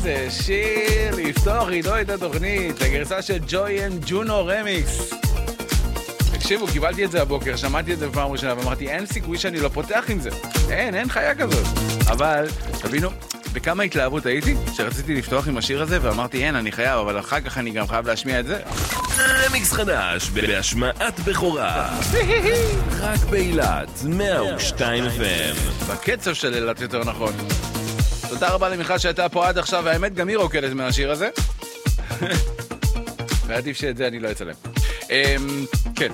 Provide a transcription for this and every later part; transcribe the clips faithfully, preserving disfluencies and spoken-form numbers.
זה שיר לפתוח איתו את התוכנית, הגרסה של ג'וי אנד ג'ונו רמיקס. תקשיבו, קיבלתי את זה הבוקר, שמעתי את זה בפעם ראשונה ואמרתי, אין סיכוי שאני לא פותח עם זה. אין, אין חיה כזאת. אבל, תבינו, בכמה התלהבות הייתי שרציתי לפתוח עם השיר הזה ואמרתי, אין, אני חייב, אבל אחר כך אני גם חייב להשמיע את זה. רמיקס חדש בהשמעת בכורה. רק באילת, מאה ושתיים אף אם. בקצב של אילת יותר נכון. תודה רבה למיכל שהייתה פה עד עכשיו, והאמת גם היא רוקדת מהשיר הזה. ועדיף שאת זה אני לא אצלם. כן.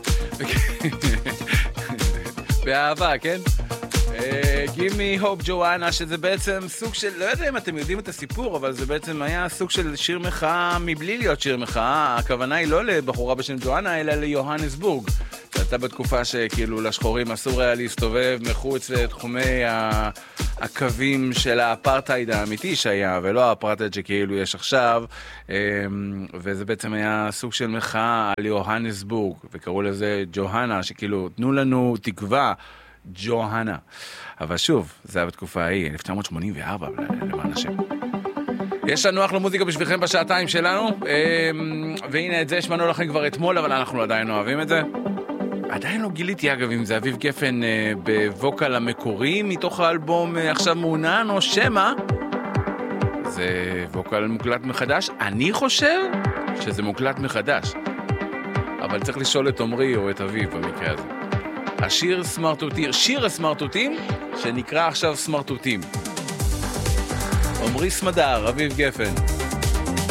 באהבה, כן? Give me hope ג'ואנה, שזה בעצם סוג של, לא יודע אם אתם יודעים את הסיפור, אבל זה בעצם היה סוג של שיר מחאה מבלי להיות שיר מחאה. הכוונה היא לא לבחורה בשם ג'ואנה, אלא ליוהנסבורג. זה הייתה בתקופה שכאילו לשחורים אסור היה להסתובב מחוץ לתחומי הקווים של האפרטייד האמיתי שהיה, ולא האפרטייד שכאילו יש עכשיו, וזה בעצם היה סוג של מחאה על יוהנסבורג, וקראו לזה ג'והנה, שכאילו תנו לנו תקווה, ג'והנה. אבל שוב, זה היה בתקופה ההיא, אלף תשע מאות שמונים וארבע, למען השם. יש לנו אחלה מוזיקה בשבילכם בשעתיים שלנו, והנה את זה שמענו לכם כבר אתמול, אבל אנחנו עדיין אוהבים את זה. עדיין לא גיליתי אגב אם זה אביב גפן בווקל המקורי מתוך האלבום עכשיו מעונן, או שמה זה ווקל מוקלט מחדש. אני חושב שזה מוקלט מחדש, אבל צריך לשאול את עומרי או את אביב במקרה הזה. השיר סמרטוטים, שיר הסמרטוטים, שנקרא עכשיו סמרטוטים. עומרי סמדר, אביב גפן.